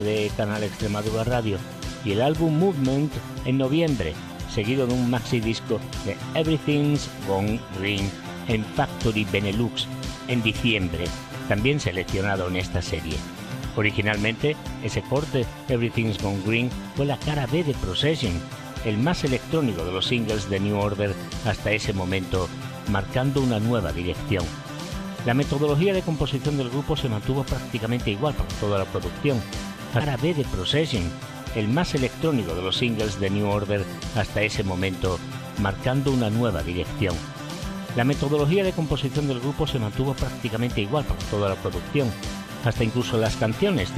de Canal Extremadura Radio, y el álbum Movement en noviembre, seguido de un maxi disco de Everything's Gone Green en Factory Benelux en diciembre, también seleccionado en esta serie. Originalmente, ese corte, Everything's Gone Green, fue la cara B de Procession, el más electrónico de los singles de New Order hasta ese momento, marcando una nueva dirección. La metodología de composición del grupo se mantuvo prácticamente igual para toda la producción. La cara B de Procession, el más electrónico de los singles de New Order hasta ese momento, marcando una nueva dirección. La metodología de composición del grupo se mantuvo prácticamente igual para toda la producción, hasta incluso las canciones